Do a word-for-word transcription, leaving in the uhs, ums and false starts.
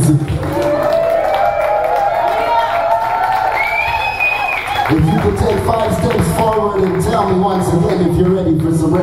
If you could take five steps forward and tell me once again if you're ready for some